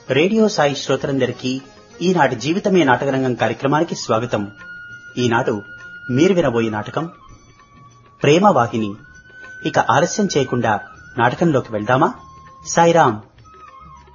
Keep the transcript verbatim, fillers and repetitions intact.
Radio Sai శ్రోతలందరికీ ఈనాటి జీవితమే నాటకరంగం కార్యక్రమానికి స్వాగతం. ఈనాడు మీరు వినబోయే నాటకం ప్రేమవాహిని. ఇక ఆలస్యం చేయకుండా నాటకంలోకి వెళ్దామా? సాయిరాం.